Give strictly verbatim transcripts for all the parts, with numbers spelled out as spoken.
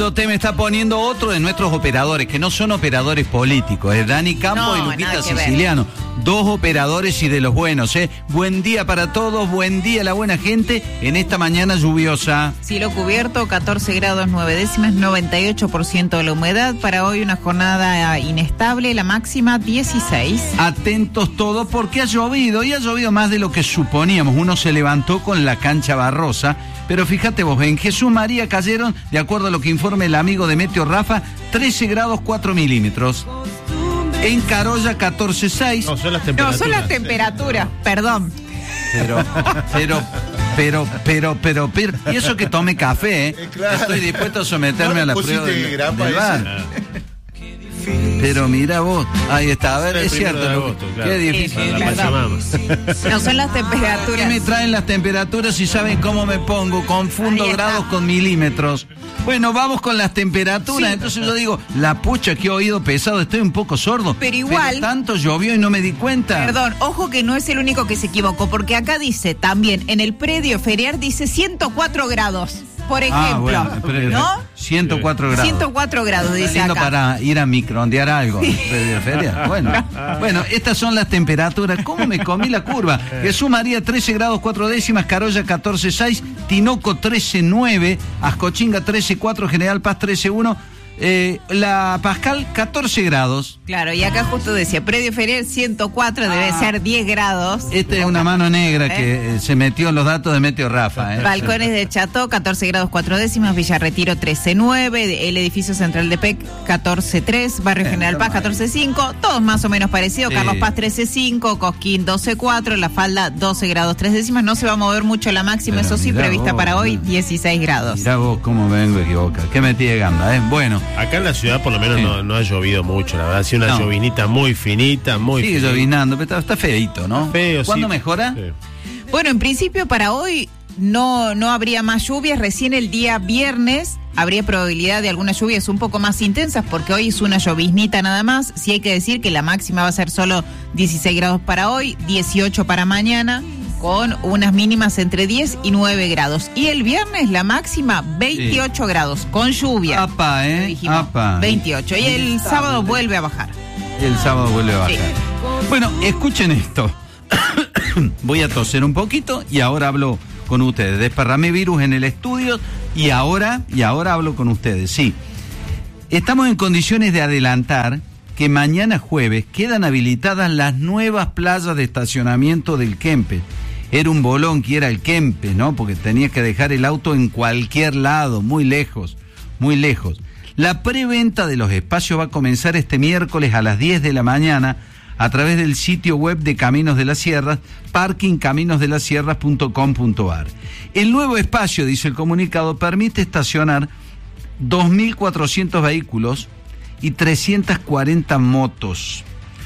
Tremendo tema está poniendo otro de nuestros operadores, que no son operadores políticos, es Dani Campo no, y Lupita Siciliano. Siciliano. Dos operadores y de los buenos, ¿eh? Buen día para todos, buen día a la buena gente en esta mañana lluviosa. Cielo cubierto, catorce grados nueve décimas, noventa y ocho por ciento de la humedad. Para hoy una jornada inestable, la máxima dieciséis. Atentos todos porque ha llovido y ha llovido más de lo que suponíamos. Uno se levantó con la cancha barrosa, pero fíjate vos, en Jesús María cayeron, de acuerdo a lo que informa el amigo de Meteo Rafa, trece grados cuatro milímetros. En Carolla catorce seis. No, son las temperaturas. No, son las temperaturas, perdón. Pero, pero, pero, pero, pero, pero, y eso que tome café, ¿eh? Eh, claro. Estoy dispuesto a someterme ¿No a la pusiste prueba del, grapa del esa? bar. Pero mira vos, ahí está, a ver, El es primero cierto, de lo- agosto, claro. qué difícil. Sí, La perdón. Pachamama. No, son las ¿Qué temperaturas. me traen las temperaturas y saben cómo me pongo? Confundo Ahí está. grados con milímetros. Bueno, vamos con las temperaturas. Sí. Entonces yo digo, la pucha, que oído pesado, estoy un poco sordo. Pero igual- tanto llovió y no me di cuenta. Perdón, ojo que no es el único que se equivocó, porque acá dice también, en el predio ferial dice ciento cuatro grados, por ejemplo, Ah, bueno, pero- ¿no? ciento cuatro grados. ciento cuatro grados dice Lindo acá. para ir a microondear algo. De feria. Bueno, bueno, estas son las temperaturas. ¿Cómo me comí la curva? Jesús María trece grados cuatro décimas, Carolla catorce seis, Tinoco trece nueve, Ascochinga trece cuatro, General Paz trece uno, eh, la Pascal catorce grados. Claro, y acá justo decía, predio ferial ciento cuatro, debe Ah. ser diez grados. Esta es una mano negra que eh, se metió en los datos de Meteo Rafa. ¿eh? Balcones de Chateau, catorce grados cuatro décimas, Villa Retiro trece nueve, el edificio central de P E C catorce tres, Barrio Eh, General Paz está mal. catorce cinco, todos más o menos parecidos, Sí. Carlos Paz trece cinco, Cosquín doce cuatro, La Falda doce grados tres décimas, no se va a mover mucho la máxima, Pero eso sí, mirá prevista vos, para hoy, mirá. dieciséis grados. Mirá vos cómo me vengo a equivocar. ¿Qué metí de gamba? ¿eh? Bueno, Acá en la ciudad por lo menos Sí. no, no ha llovido mucho, la verdad. Ha sido una No. llovinita muy finita, muy sigue finita. llovinando, pero está, está feíto, ¿no? Feo, ¿Cuándo sí. mejora? Sí. Bueno, en principio para hoy no, no habría más lluvias, recién el día viernes habría probabilidad de algunas lluvias un poco más intensas porque hoy es una lloviznita nada más. Sí hay que decir que la máxima va a ser solo dieciséis grados para hoy, dieciocho para mañana, con unas mínimas entre diez y nueve grados. Y el viernes la máxima veintiocho grados, con lluvia. Apa, ¿eh? Dijimos, Apa. veintiocho. Y el sábado vuelve a bajar. El sábado vuelve a bajar. Sí. Bueno, escuchen esto. Voy a toser un poquito y ahora hablo con ustedes. Desparramé virus en el estudio y ahora, y ahora hablo con ustedes. Sí, estamos en condiciones de adelantar que mañana jueves quedan habilitadas las nuevas playas de estacionamiento del Kempes. Era un bolón que era el Kempes, ¿no? Porque tenías que dejar el auto en cualquier lado, muy lejos, muy lejos. La preventa de los espacios va a comenzar este miércoles a las diez de la mañana a través del sitio web de Caminos de las Sierras, parking caminos de las sierras punto com punto a r. El nuevo espacio, dice el comunicado, permite estacionar dos mil cuatrocientos vehículos y trescientas cuarenta motos.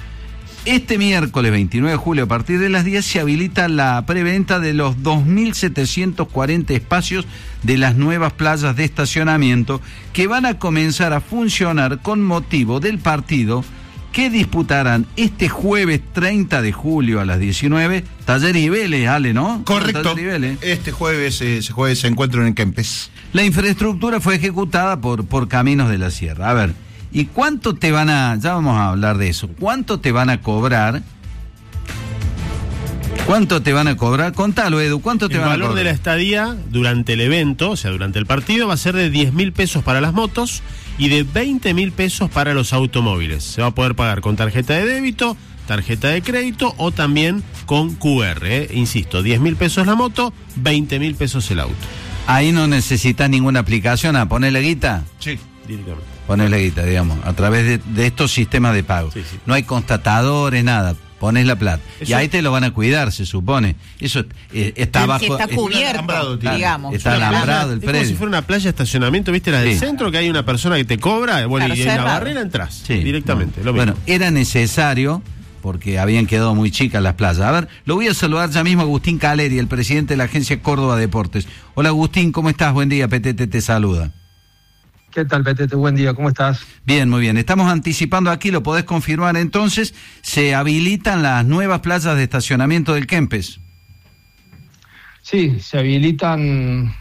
Este miércoles veintinueve de julio a partir de las diez se habilita la preventa de los dos mil setecientos cuarenta espacios de las nuevas playas de estacionamiento que van a comenzar a funcionar con motivo del partido que disputarán este jueves treinta de julio a las diecinueve, Talleres y Vélez, Ale, ¿no? Correcto. Talleres y Vélez. Este jueves, eh, ese jueves se encuentran en Kempes. La infraestructura fue ejecutada por, por Caminos de la Sierra. A ver, ¿y cuánto te van a, ya vamos a hablar de eso, cuánto te van a cobrar? ¿Cuánto te van a cobrar? Contalo, Edu, ¿cuánto te El van a valor cobrar? de la estadía durante el evento, o sea, durante el partido, va a ser de diez mil pesos para las motos y de veinte mil pesos para los automóviles. Se va a poder pagar con tarjeta de débito, tarjeta de crédito o también con Q R. ¿eh? Insisto, diez mil pesos la moto, veinte mil pesos el auto. Ahí no necesitas ninguna aplicación, a ponerle guita. Sí. Directamente. Ponerle guita, digamos, a través de, de estos sistemas de pago. Sí, sí. No hay constatadores, nada. Pones la plata. Eso- Y ahí te lo van a cuidar, se supone. Eso eh, está Que bajo. está es- cubierto, alambrado tiene. digamos. Está Claro. alambrado el Es como predio. si fuera una playa de estacionamiento, ¿viste? La del Sí. centro, que hay una persona que te cobra, bueno, Claro, y en la cerrado. barrera entras Sí, directamente. no. Lo mismo. Bueno, era necesario porque habían quedado muy chicas las playas. A ver, lo voy a saludar ya mismo a Agustín Caleri, el presidente de la agencia Córdoba Deportes. Hola Agustín, ¿cómo estás? Buen día, P T T te saluda. ¿Qué tal, Petete? Buen día, ¿cómo estás? Bien, muy bien. Estamos anticipando aquí, lo podés confirmar entonces, se habilitan las nuevas playas de estacionamiento del Kempes. Sí, se habilitan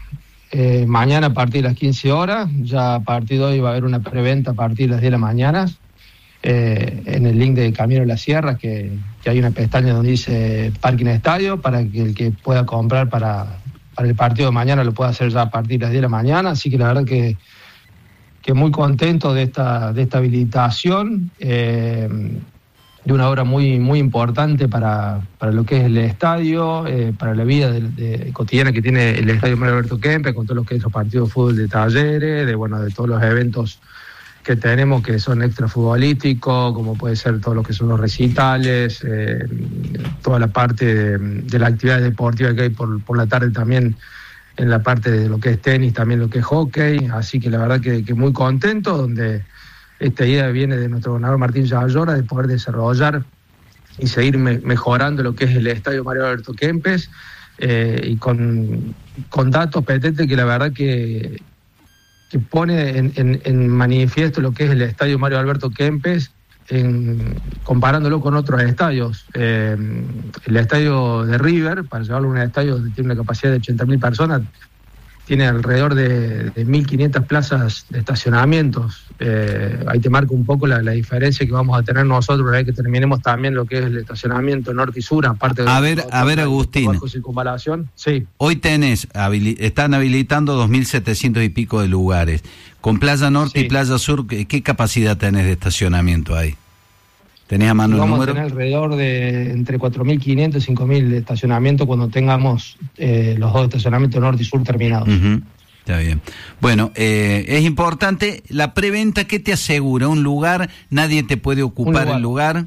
eh, mañana a partir de las quince horas, ya a partir de hoy va a haber una preventa a partir de las diez de la mañana, eh, en el link de Camino de la Sierra, que, que hay una pestaña donde dice Parking Estadio, para que el que pueda comprar para, para el partido de mañana lo pueda hacer ya a partir de las diez de la mañana, así que la verdad que, que muy contento de esta, de esta habilitación, eh, de una obra muy muy importante para, para lo que es el estadio, eh, para la vida de, de, cotidiana que tiene el Estadio Mario Alberto Kempes, con todo lo que es los partidos de fútbol de Talleres, de bueno de todos los eventos que tenemos que son extra futbolísticos, como puede ser todo lo que son los recitales, eh, toda la parte de, de la actividad deportiva que hay por, por la tarde también, en la parte de lo que es tenis, también lo que es hockey, así que la verdad que, que muy contento, donde esta idea viene de nuestro gobernador Martín Yayora, de poder desarrollar y seguir me, mejorando lo que es el Estadio Mario Alberto Kempes, eh, y con, con datos petentes que la verdad que, que pone en, en, en manifiesto lo que es el Estadio Mario Alberto Kempes, en, comparándolo con otros estadios. Eh, el estadio de River, para llevarlo a un estadio donde tiene una capacidad de ochenta mil personas, tiene alrededor de, de mil quinientas plazas de estacionamientos. Eh, ahí te marca un poco la, la diferencia que vamos a tener nosotros una vez que terminemos también lo que es el estacionamiento norte y sur, aparte de... A ver, a ver, Agustín. Circunvalación. Sí. Hoy tenés, habili- están habilitando dos mil setecientos y pico de lugares. Con Playa Norte Sí. y Playa Sur, ¿qué, qué capacidad tenés de estacionamiento ahí? ¿Tenés a mano el Vamos número? a tener alrededor de entre cuatro mil quinientos y cinco mil de estacionamiento cuando tengamos eh, los dos estacionamientos norte y sur terminados. Uh-huh. Está bien. Bueno, eh, es importante la preventa. ¿Qué te asegura? ¿Un lugar? ¿Nadie te puede ocupar lugar. el lugar?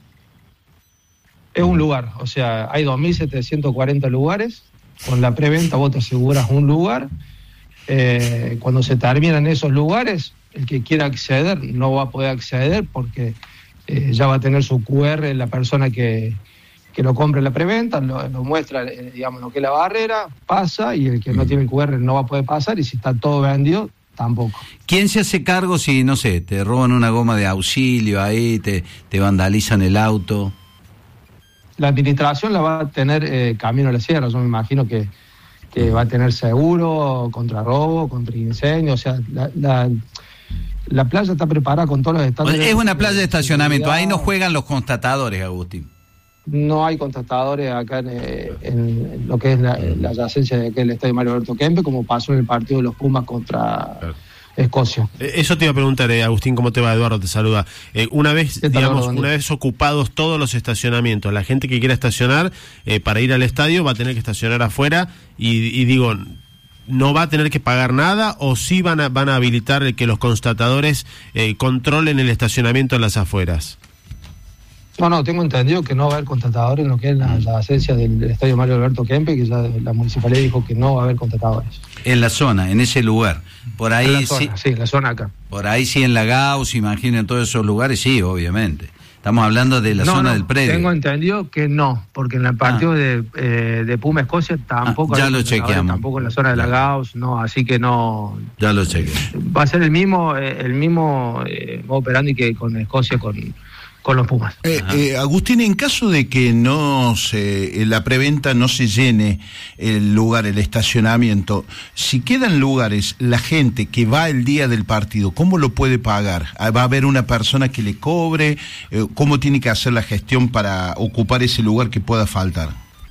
Es un lugar, o sea, hay dos mil setecientos cuarenta lugares. Con la preventa vos te aseguras un lugar. Eh, cuando se terminan esos lugares, el que quiera acceder no va a poder acceder porque eh, ya va a tener su cu erre la persona que, que lo compre en la preventa, lo, lo muestra, eh, digamos, lo que es la barrera, pasa, y el que no tiene el cu erre no va a poder pasar, y si está todo vendido, tampoco. ¿Quién se hace cargo si, no sé, te roban una goma de auxilio ahí, te, te vandalizan el auto? La administración la va a tener eh, Camino a la Sierra, yo me imagino que, que va a tener seguro contra robo, contra incendio, o sea, la, la, la playa está preparada con todos los estándares. Es una playa de estacionamiento, ahí no seguridad. juegan los constatadores, Agustín. No hay contratadores acá en, eh, en lo que es la, la adyacencia de aquel estadio Mario Alberto Kempes, como pasó en el partido de los Pumas contra Claro. Escocia. Eh, Eso te iba a preguntar, eh, Agustín, ¿cómo te va? Eduardo te saluda. Eh, una vez, ¿Qué tal, digamos, Eduardo? una vez ocupados todos los estacionamientos, la gente que quiera estacionar eh, para ir al estadio va a tener que estacionar afuera y, y digo, ¿no va a tener que pagar nada o sí van a, van a habilitar el que los constatadores eh, controlen el estacionamiento en las afueras? No, no, tengo entendido que no va a haber contratadores en lo que es la, la adyacencia del, del estadio Mario Alberto Kempes, que ya la municipalidad dijo que no va a haber contratadores. En la zona, en ese lugar. Por ahí En la sí, zona, sí, en la zona acá. por ahí sí en la Gauss, imaginen todos esos lugares, sí, obviamente. Estamos hablando de la no, zona no, del predio. Tengo entendido que no, porque en el partido ah. de, eh, de Puma Escocia tampoco. Ah, ya hay lo chequeamos. Tampoco en la zona de la Gauss, no, así que no. Ya lo chequeé. Va a ser el mismo, eh, el mismo eh, modo operandi que con Escocia, con, con los Pumas. Eh, eh, Agustín, en caso de que no se, la preventa no se llene el lugar, el estacionamiento, si quedan lugares, la gente que va el día del partido, ¿cómo lo puede pagar? ¿Va a haber una persona que le cobre? Eh, ¿Cómo tiene que hacer la gestión para ocupar ese lugar que pueda faltar?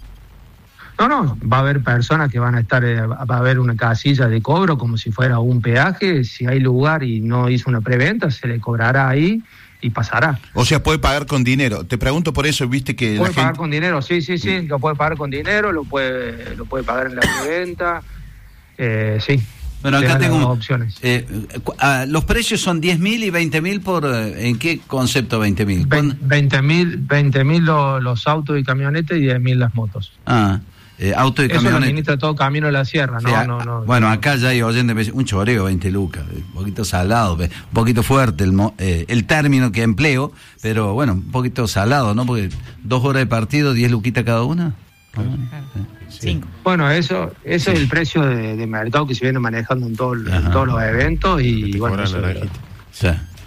No, no, va a haber personas que van a estar, eh, va a haber una casilla de cobro como si fuera un peaje. Si hay lugar y no hizo una preventa, se le cobrará ahí y pasará. O sea, puede pagar con dinero. Te pregunto por eso, viste que Puede la pagar gente... con dinero, sí, sí, sí, lo puede pagar con dinero, lo puede, lo puede pagar en la preventa, eh, sí. Bueno, Te acá dan las tengo dos opciones. Eh, cu- ah, los precios son diez mil y veinte mil por... eh, ¿En qué concepto veinte mil? veinte mil veinte mil los, los autos y camionetas y diez mil las motos. Ah, eh, auto y Eso lo camioneta. administra todo Camino a la Sierra, Sí, no, a- no, no. Bueno, acá ya hay oyentes, me dicen, un choreo, veinte lucas, un poquito salado, un poquito fuerte el, mo- eh, el término que empleo, pero bueno, un poquito salado, ¿no? Porque dos horas de partido, diez luquitas cada una. Ah, sí. Cinco. Bueno, eso, eso Sí. es el precio de, de mercado que se viene manejando en, todo, el- en Ajá. todos los eventos y bueno, Cobran eso, naranjita. Sí.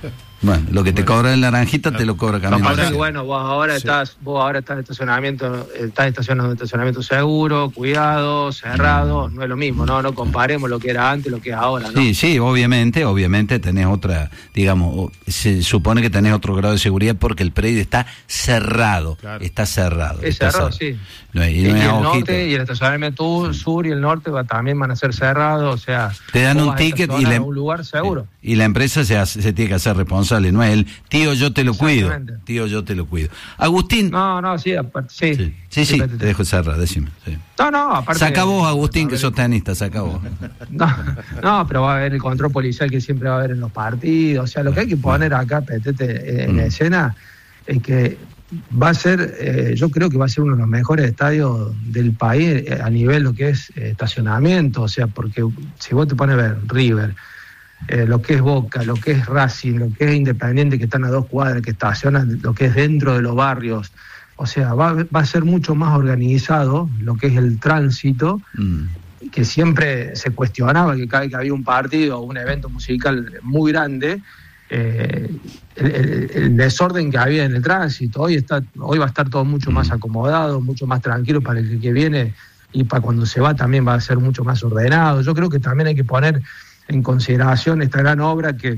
Bueno, lo que te cobra el Naranjita te lo cobra Camino Pasa Gracia. que, bueno, vos ahora Sí. estás, vos ahora estás en estacionamiento, estás estacionado en estacionamiento seguro, cuidado, cerrado, no es lo mismo, no, no comparemos lo que era antes, lo que es ahora, ¿no? Sí, sí, obviamente, obviamente tenés otra, digamos, o- se supone que tenés otro grado de seguridad porque el predio está cerrado, Claro. está cerrado. Es está cerrado, cerrado. sí. No, y Y, no y es el a ojito. norte y el estacionamiento sur y el norte va, también van a ser cerrados, o sea, Te dan vos un vas a ticket y estacionar la, a un lugar seguro. y la empresa se, hace- se tiene que hacer responsable, no es el tío yo te lo cuido, Exactamente. tío yo te lo cuido. Agustín, No, no, sí, aparte, sí. sí, sí, sí, Pete, te dejo cerrar, decime. Sí. No, no, aparte. Saca vos, Agustín, que a ver, sos tenista, saca vos. No, no, pero va a haber el control policial que siempre va a haber en los partidos. O sea, lo que hay que poner acá, Petete, en Mm. escena, es que va a ser, eh, yo creo que va a ser uno de los mejores estadios del país eh, a nivel lo que es eh, estacionamiento. O sea, porque si vos te pones a ver River, eh, lo que es Boca, lo que es Racing, lo que es Independiente, que están a dos cuadras, que estacionan, lo que es dentro de los barrios. O sea, va, va a ser mucho más organizado lo que es el tránsito, Mm. que siempre se cuestionaba que cada vez que había un partido o un evento musical muy grande, eh, el, el- el desorden que había en el tránsito. Hoy está, hoy va a estar todo mucho más acomodado, mucho más tranquilo para el que viene, y para cuando se va también va a ser mucho más ordenado. Yo creo que también hay que poner en consideración esta gran obra que,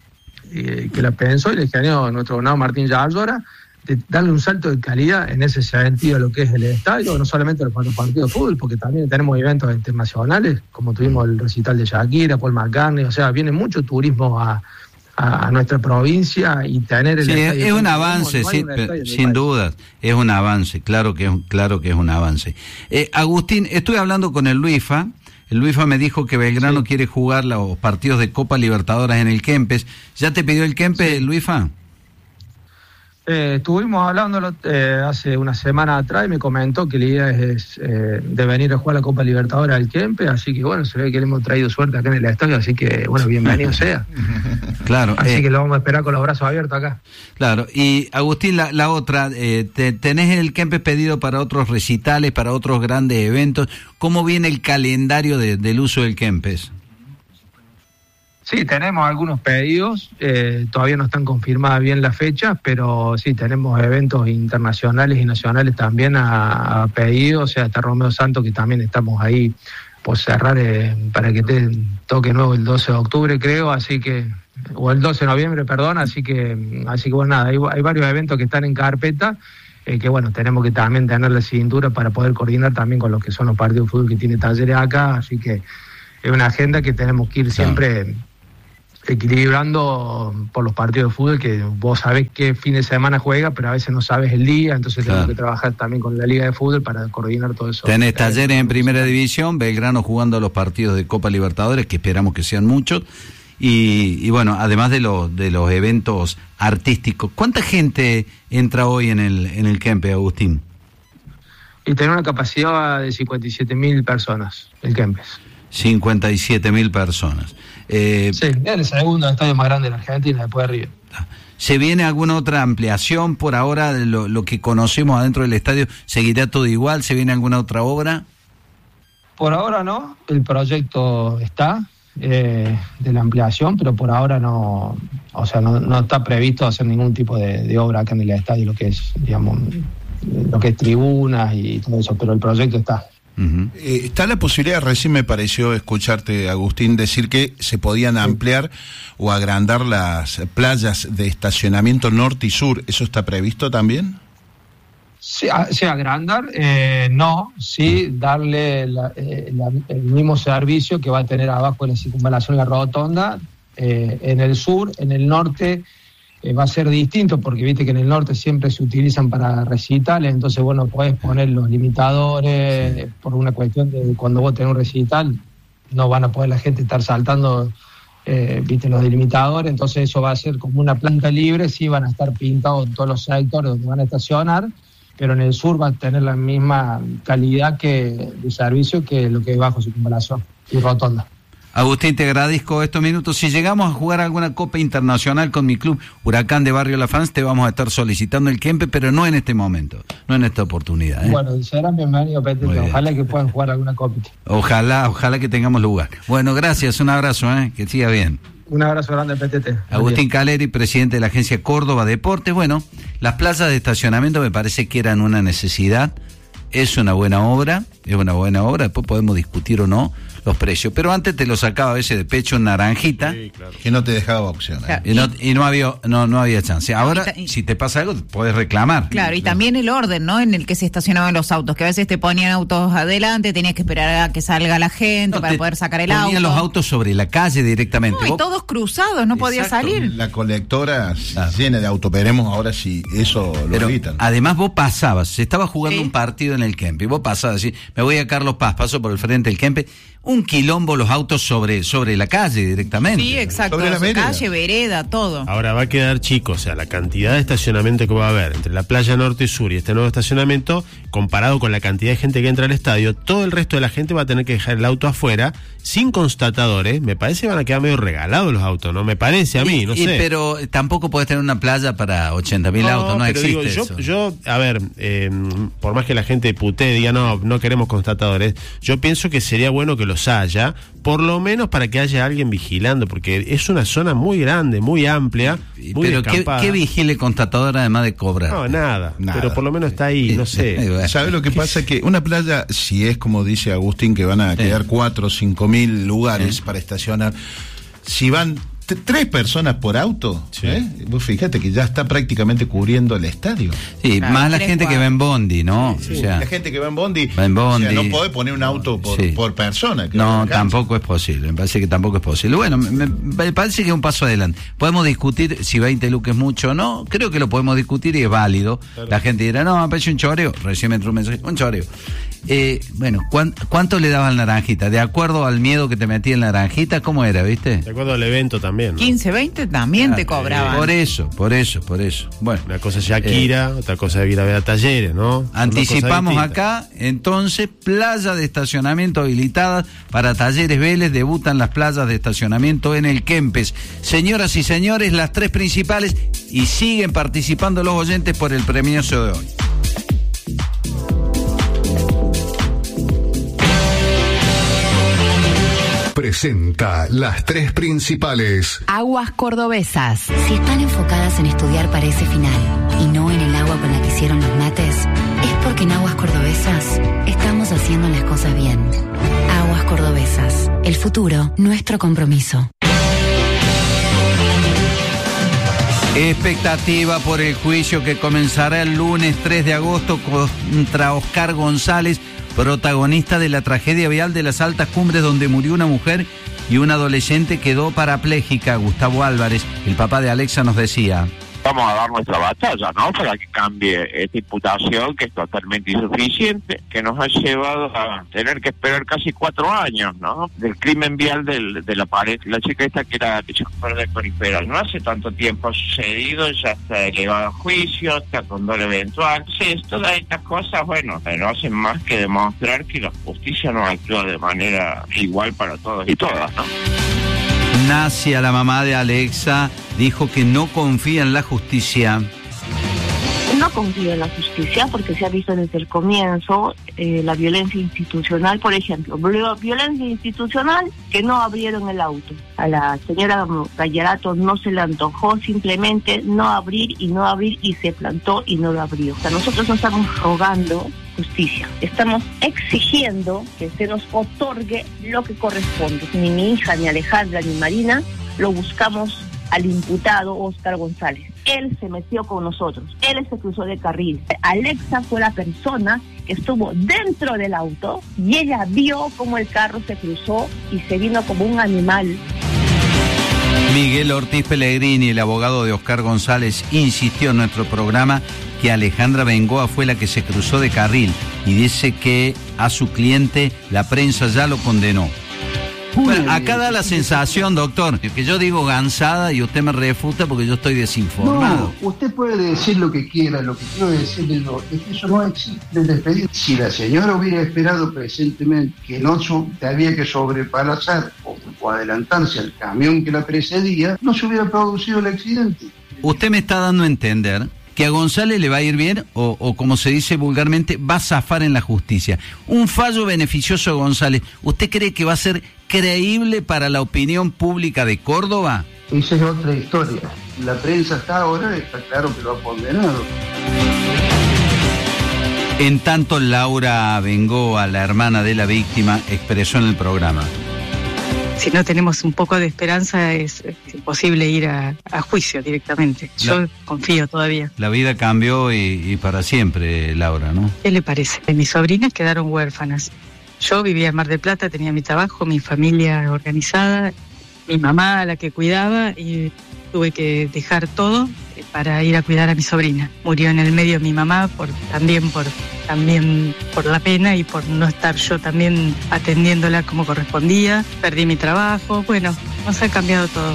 eh, que la pensó y la ingenió nuestro gobernador Martín Yállora, de darle un salto de calidad en ese sentido a lo que es el estadio, no solamente para los partidos de fútbol, porque también tenemos eventos internacionales, como tuvimos el recital de Shakira, Paul McCartney, o sea, viene mucho turismo a, a, a nuestra provincia, y tener el Sí, es, estadio es un como avance, tenemos, no hay sí, un pe- estadio en el sin país. dudas, es un avance, claro que es, un- claro que es un avance. Eh, Agustín, estuve hablando con el Luifa, el Luifa me dijo que Belgrano Sí. quiere jugar los partidos de Copa Libertadores en el Kempes. ¿Ya te pidió el Kempes, Luifa? Eh, estuvimos hablando eh, hace una semana atrás y me comentó que la idea es eh, de venir a jugar la Copa Libertadores al Kempe, así que bueno, se ve que le hemos traído suerte acá en el estadio, así que bueno, bienvenido sea. Claro, Así eh, que lo vamos a esperar con los brazos abiertos acá. claro. Y Agustín, la, la otra, eh, te- tenés el Kempes pedido para otros recitales, para otros grandes eventos. ¿Cómo viene el calendario de- del uso del Kempes? Sí, tenemos algunos pedidos, eh, todavía no están confirmadas bien las fechas, pero sí, tenemos eventos internacionales y nacionales también a, a pedido, o sea, está Romeo Santos, que también estamos ahí por cerrar eh, para que te toque nuevo el doce de octubre, creo, así que, o el doce de noviembre, perdón, así que, así que bueno, nada, hay, hay varios eventos que están en carpeta, eh, que bueno, tenemos que también tener la cintura para poder coordinar también con lo que son los partidos de fútbol que tiene Talleres acá, así que es una agenda que tenemos que ir siempre equilibrando por los partidos de fútbol, que vos sabés qué fin de semana juega, pero a veces no sabes el día, entonces Claro. tenemos que trabajar también con la Liga de Fútbol para coordinar todo eso. Tenés Talleres en Primera División, Belgrano jugando los partidos de Copa Libertadores, que esperamos que sean muchos, y, y bueno, además de los de los eventos artísticos. ¿Cuánta gente entra hoy en el en el Kempes, Agustín? Y tener una capacidad de cincuenta y siete mil personas, el Kempes. cincuenta y siete mil personas. Eh, Sí, es el segundo estadio más grande de la Argentina, después de River. ¿Se viene alguna otra ampliación por ahora de lo, lo que conocemos adentro del estadio? ¿Seguirá todo igual? ¿Se viene alguna otra obra? Por ahora no, el proyecto está eh, de la ampliación, pero por ahora no, o sea, no, no está previsto hacer ningún tipo de, de obra acá en el estadio, lo que es, digamos, lo que es tribunas y todo eso, pero el proyecto está. Uh-huh. Eh, está la posibilidad, recién me pareció escucharte, Agustín, decir que se podían ampliar o agrandar las playas de estacionamiento norte y sur. ¿Eso está previsto también? Sí, a- sí, agrandar, eh, no, sí, darle la- eh, la- el mismo servicio que va a tener abajo de la circunvalación la rotonda, eh, en el sur, en el norte eh, va a ser distinto, porque viste que en el norte siempre se utilizan para recitales, entonces bueno, puedes poner los limitadores, sí. Por una cuestión de cuando vos tenés un recital, no van a poder la gente estar saltando, eh, viste, los delimitadores, entonces eso va a ser como una planta libre, sí van a estar pintados todos los sectores donde van a estacionar, pero en el sur va a tener la misma calidad que de servicio que lo que hay bajo circunvalación y rotonda. Agustín, te agradezco estos minutos. Si llegamos a jugar alguna Copa Internacional con mi club Huracán de Barrio La Fans, te vamos a estar solicitando el Kempes, pero no en este momento, no en esta oportunidad. ¿eh? Bueno, serán bienvenidos, Petete. Ojalá que puedan jugar alguna copita. Ojalá, ojalá que tengamos lugar. Bueno, gracias, un abrazo, ¿eh? Que siga bien. Un abrazo grande al P T T. Agustín Caleri, presidente de la agencia Córdoba Deportes. Bueno, las plazas de estacionamiento me parece que eran una necesidad. Es una buena obra, es una buena obra. Después podemos discutir o no los precios. Pero antes te lo sacaba a veces de pecho en naranjita. Sí, claro. Que no te dejaba opción. ¿eh? Y, no, y no había no no había chance. Ahora, y, si te pasa algo, puedes reclamar. Claro, y también el orden, ¿no? En el que se estacionaban los autos, que a veces te ponían autos adelante, tenías que esperar a que salga la gente No, para te poder sacar el ponían auto. los autos sobre la calle directamente. No, y Vos- todos cruzados, no podía Exacto. salir. La colectora Claro. llena de autos. Veremos ahora si eso lo Pero evitan. además vos pasabas, se estaba jugando Sí. un partido en el Kempe, y vos pasabas así, me voy a Carlos Paz, paso por el frente del Kempe, un quilombo los autos sobre, sobre la calle directamente. Sí, exacto. Sobre la vereda. Calle, vereda, todo. Ahora va a quedar chico, o sea, la cantidad de estacionamiento que va a haber entre la playa norte y sur y este nuevo estacionamiento, comparado con la cantidad de gente que entra al estadio, todo el resto de la gente va a tener que dejar el auto afuera, sin constatadores. Me parece que van a quedar medio regalados los autos, ¿no? Me parece a mí, Y- no y- sé. Pero tampoco podés tener una playa para ochenta mil autos, no pero existe digo, eso. yo, yo, a ver, eh, por más que la gente putee, diga, no, no queremos constatadores, yo pienso que sería bueno que los haya, por lo menos para que haya alguien vigilando, porque es una zona muy grande, muy amplia, Y- muy pero ¿qué, descampada. qué vigile constatador además de cobrar? No, nada, Nada. pero por lo menos está ahí, no sé. ¿Sabe lo que pasa? Que una playa, si es como dice Agustín, que van a Sí. quedar cuatro o cinco mil lugares Sí. para estacionar, si van t- tres personas por auto, Sí. ¿eh? Vos fíjate que ya está prácticamente cubriendo el estadio. Sí, Claro, más la tres gente que cuadras. va en bondi, ¿no? Sí, o sea, la gente que va en bondi, va en bondi. o sea, no puede poner un auto por, Sí. por persona. que no, no alcanza. tampoco es posible, me parece que tampoco es posible. Bueno, me, me- me parece que es un paso adelante. Podemos discutir si veinte lucas es mucho o no, creo que lo podemos discutir y es válido. La gente dirá, no, me parece un choreo, recién me entró un mensaje, un choreo. Eh, bueno, ¿cuán- ¿cuánto le daba al naranjita? De acuerdo al miedo que te metía el naranjita, ¿cómo era, viste? De acuerdo al evento también, ¿no? quince, veinte también te Ah, cobraban. Por eso, por eso, por eso. Bueno, Una cosa es Shakira, otra cosa es ir a ver a talleres, ¿no? Son dos anticipamos cosas distintas. acá, entonces, playa de estacionamiento habilitadas para Talleres Vélez, debutan las playas de estacionamiento en el Kempes. Señoras y señores, las tres principales, y siguen participando los oyentes por el premioso de hoy. Presenta las tres principales. Aguas cordobesas. Si están enfocadas en estudiar para ese final y no en el agua con la que hicieron los mates, es porque en Aguas Cordobesas estamos haciendo las cosas bien. Aguas Cordobesas. El futuro, nuestro compromiso. Expectativa por el juicio que comenzará el lunes tres de agosto contra Oscar González, protagonista de la tragedia vial de las Altas Cumbres donde murió una mujer y una adolescente quedó parapléjica. Gustavo Álvarez, el papá de Alexa, nos decía: vamos a dar nuestra batalla, ¿no? Para que cambie esta imputación que es totalmente insuficiente, que nos ha llevado a tener que esperar casi cuatro años, ¿no? Del crimen vial del, de la pareja, la chica esta que era chofer de periferal. No hace tanto tiempo ha sucedido, ya está elevado a juicio, está con doble eventual. Sí, todas estas cosas, bueno, no hacen más que demostrar que la justicia no actúa de manera igual para todos y todas, ¿no? Nacia, la mamá de Alexa, dijo que no confía en la justicia. No confío en la justicia porque se ha visto desde el comienzo eh, la violencia institucional, por ejemplo, violencia institucional que no abrieron el auto. A la señora Gallarato no se le antojó simplemente no abrir y no abrir y se plantó y no lo abrió. O sea, nosotros no estamos rogando justicia, estamos exigiendo que se nos otorgue lo que corresponde. Ni mi hija, ni Alejandra, ni Marina lo buscamos al imputado Oscar González. Él se metió con nosotros, él se cruzó de carril. Alexa fue la persona que estuvo dentro del auto y ella vio cómo el carro se cruzó y se vino como un animal. Miguel Ortiz Pellegrini, el abogado de Oscar González, insistió en nuestro programa que Alejandra Bengoa fue la que se cruzó de carril y dice que a su cliente la prensa ya lo condenó. Bueno, acá da la sensación, doctor, que yo digo gansada y usted me refuta porque yo estoy desinformado. No, usted puede decir lo que quiera, lo que quiero decirle yo es que eso no existe desde el pedido. Si la señora hubiera esperado presentemente que el ocho había que sobrepasar o, o adelantarse al camión que la precedía, no se hubiera producido el accidente. Usted me está dando a entender que a González le va a ir bien o, o como se dice vulgarmente, va a zafar en la justicia. Un fallo beneficioso a González, ¿usted cree que va a ser creíble para la opinión pública de Córdoba? Esa es otra historia. La prensa hasta ahora está claro que lo ha condenado. En tanto, Laura Bengoa, la hermana de la víctima, expresó en el programa: si no tenemos un poco de esperanza es, es imposible ir a, a juicio directamente. Yo la, confío todavía. La vida cambió y, y para siempre, Laura, ¿no? ¿Qué le parece? Mis sobrinas quedaron huérfanas. Yo vivía en Mar del Plata, tenía mi trabajo, mi familia organizada, mi mamá a la que cuidaba, y tuve que dejar todo para ir a cuidar a mi sobrina. Murió en el medio mi mamá por también por también por la pena y por no estar yo también atendiéndola como correspondía. Perdí mi trabajo. Bueno, nos ha cambiado todo.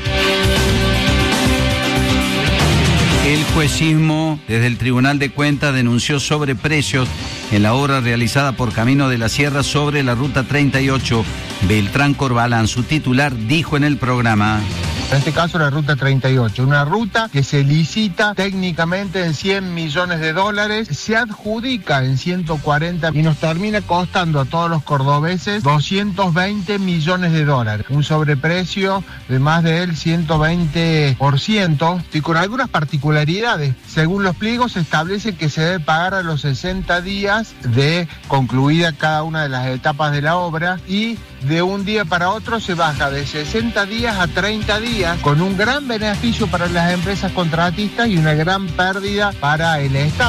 El juecismo desde el Tribunal de Cuentas denunció sobreprecios en la obra realizada por Camino de la Sierra sobre la Ruta treinta y ocho. Beltrán Corbalán, su titular, dijo en el programa: en este caso la ruta treinta y ocho, una ruta que se licita técnicamente en cien millones de dólares, se adjudica en ciento cuarenta y nos termina costando a todos los cordobeses doscientos veinte millones de dólares, un sobreprecio de más del ciento veinte por ciento y con algunas particularidades. Según los pliegos se establece que se debe pagar a los sesenta días de concluida cada una de las etapas de la obra, y de un día para otro se baja de sesenta días a treinta días, con un gran beneficio para las empresas contratistas y una gran pérdida para el Estado.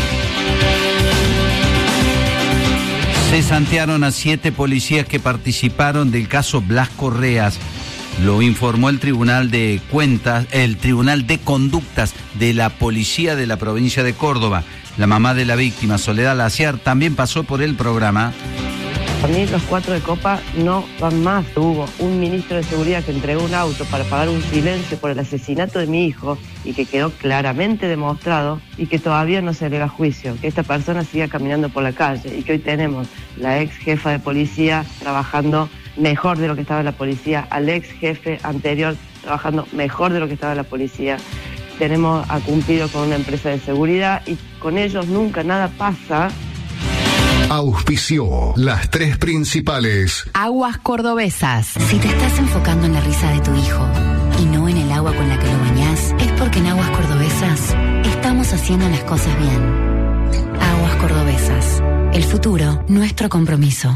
Se santearon a siete policías que participaron del caso Blas Correas. Lo informó el Tribunal de Cuentas, el Tribunal de Conductas de la Policía de la provincia de Córdoba. La mamá de la víctima, Soledad Laciar, también pasó por el programa. A mí los cuatro de Copa no van más. Hubo un ministro de Seguridad que entregó un auto para pagar un silencio por el asesinato de mi hijo y que quedó claramente demostrado y que todavía no se le da juicio, que esta persona siga caminando por la calle y que hoy tenemos la ex jefa de policía trabajando mejor de lo que estaba la policía, al ex jefe anterior trabajando mejor de lo que estaba la policía. Tenemos a Cumplido con una empresa de seguridad y con ellos nunca nada pasa. Auspició las tres principales. Aguas Cordobesas. Si te estás enfocando en la risa de tu hijo y no en el agua con la que lo bañás, es porque en Aguas Cordobesas estamos haciendo las cosas bien. Aguas Cordobesas. El futuro, nuestro compromiso.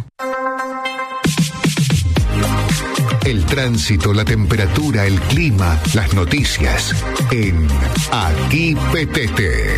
El tránsito, la temperatura, el clima, las noticias en Aquí Petete.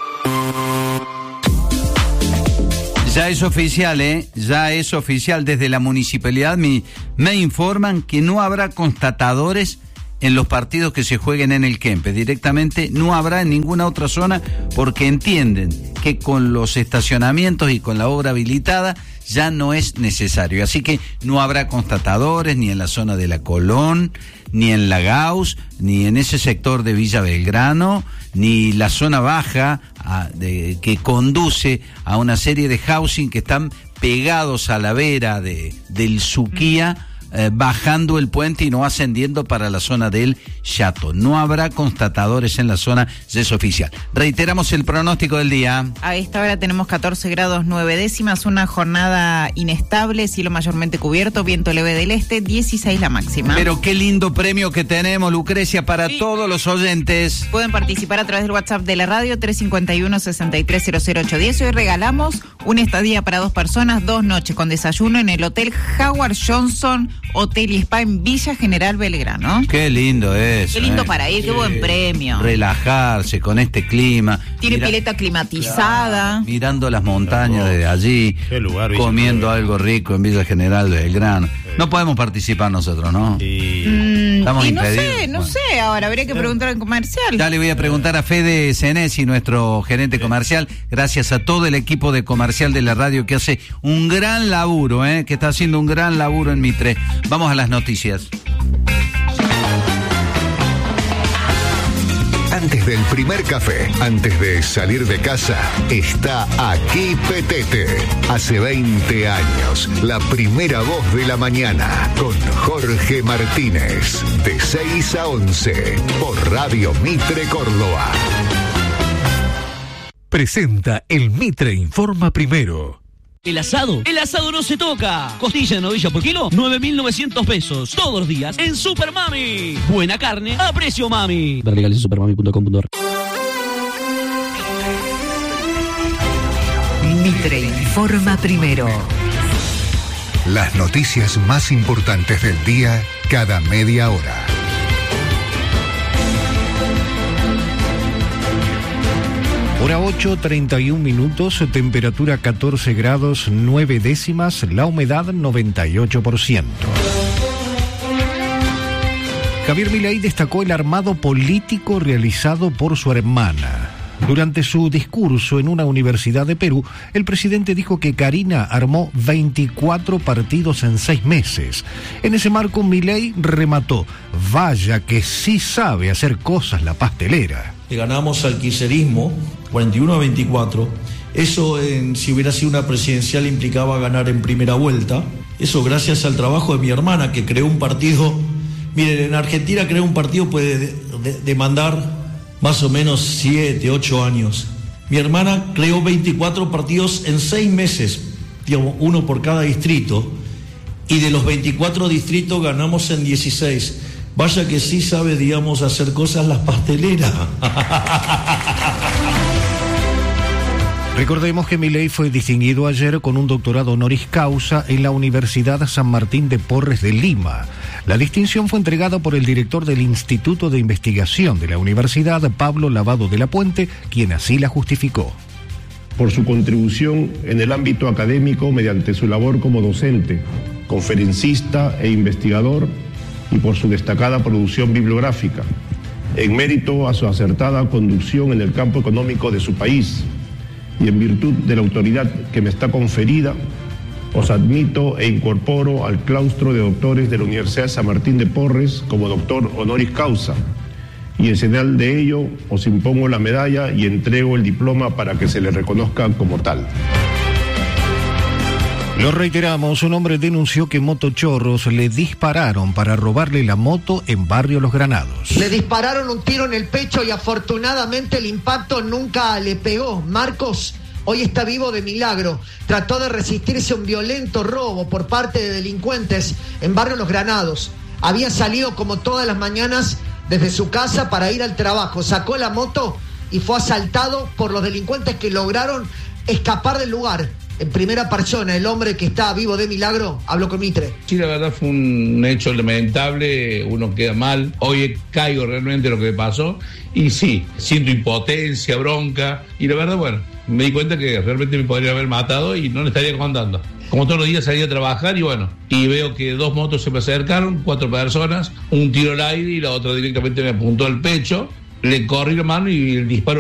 Ya es oficial, ¿eh? Ya es oficial. Desde la municipalidad me, me informan que no habrá constatadores en los partidos que se jueguen en el Kempes. Directamente no habrá en ninguna otra zona porque entienden que con los estacionamientos y con la obra habilitada ya no es necesario. Así que no habrá constatadores ni en la zona de la Colón, ni en la Gauss, ni en ese sector de Villa Belgrano, ni la zona baja a, de, que conduce a una serie de housing que están pegados a la vera de, del Suquía, eh, bajando el puente y no ascendiendo para la zona del Chato. No habrá constatadores en la zona, ya es oficial. Reiteramos el pronóstico del día. A esta hora tenemos catorce grados nueve décimas, una jornada inestable, cielo mayormente cubierto, viento leve del este, dieciséis la máxima. Pero qué lindo premio que tenemos, Lucrecia, para sí. todos los oyentes. Pueden participar a través del WhatsApp de la radio, tres cinco uno, seis tres cero cero ocho uno cero. Hoy regalamos una estadía para dos personas, dos noches con desayuno en el Hotel Howard Johnson, Hotel y Spa en Villa General Belgrano. Qué lindo es. Qué lindo eh. para ir, qué sí. buen premio. Relajarse con este clima. Tiene Mira, pileta climatizada. Claro, mirando las montañas desde allí. Qué lugar, comiendo algo rico en Villa General Belgrano. Sí. No podemos participar nosotros, ¿no? Sí. Mm, Estamos y impedidos. No sé, no bueno. sé, ahora habría que preguntar al comercial. Ya le voy a preguntar a Fede Senesi, nuestro gerente comercial. Gracias a todo el equipo de comercial de la radio que hace un gran laburo, ¿eh? Que está haciendo un gran laburo en Mitre. Vamos a las noticias. Antes del primer café, antes de salir de casa, está Aquí Petete. Hace veinte años, la primera voz de la mañana, con Jorge Martínez, de seis a once, por Radio Mitre Córdoba. Presenta el Mitre Informa Primero. El asado, el asado no se toca. Costilla de novilla por kilo, nueve mil novecientos pesos. Todos los días en Super Mami. Buena carne a precio mami. Ver legales en supermami punto com punto ar. Mitre informa primero. Las noticias más importantes del día cada media hora. Hora ocho, treinta y un minutos, temperatura catorce grados, nueve décimas, la humedad noventa y ocho por ciento. Javier Milei destacó el armado político realizado por su hermana. Durante su discurso en una universidad de Perú, el presidente dijo que Karina armó veinticuatro partidos en seis meses. En ese marco, Milei remató: vaya que sí sabe hacer cosas la pastelera. Ganamos al kirchnerismo cuarenta y uno a veinticuatro. Eso, en, si hubiera sido una presidencial, implicaba ganar en primera vuelta. Eso gracias al trabajo de mi hermana, que creó un partido. Miren, en Argentina crear un partido puede de, de, demandar más o menos siete, ocho años. Mi hermana creó veinticuatro partidos en seis meses, digamos, uno por cada distrito, y de los veinticuatro distritos ganamos en dieciséis. Vaya que sí sabe, digamos, hacer cosas las pasteleras. Recordemos que Milei fue distinguido ayer con un doctorado honoris causa en la Universidad San Martín de Porres de Lima. La distinción fue entregada por el director del Instituto de Investigación de la Universidad, Pablo Lavado de la Puente, quien así la justificó. Por su contribución en el ámbito académico mediante su labor como docente, conferencista e investigador, y por su destacada producción bibliográfica, en mérito a su acertada conducción en el campo económico de su país, y en virtud de la autoridad que me está conferida, os admito e incorporo al claustro de doctores de la Universidad San Martín de Porres como doctor honoris causa, y en señal de ello os impongo la medalla y entrego el diploma para que se le reconozca como tal. Lo reiteramos, un hombre denunció que motochorros le dispararon para robarle la moto en Barrio Los Granados. Le dispararon un tiro en el pecho y afortunadamente el impacto nunca le pegó. Marcos hoy está vivo de milagro. Trató de resistirse a un violento robo por parte de delincuentes en Barrio Los Granados. Había salido como todas las mañanas desde su casa para ir al trabajo. Sacó la moto y fue asaltado por los delincuentes que lograron escapar del lugar. En primera persona, el hombre que está vivo de milagro habló con Mitre. Sí, la verdad fue un hecho lamentable, uno queda mal. Hoy caigo realmente lo que me pasó y sí, siento impotencia, bronca. Y la verdad, bueno, me di cuenta que realmente me podría haber matado y no le estaría contando. Como todos los días salí a trabajar y bueno, y veo que dos motos se me acercaron, cuatro personas, un tiro al aire y la otra directamente me apuntó al pecho. Le corrí la mano y el disparo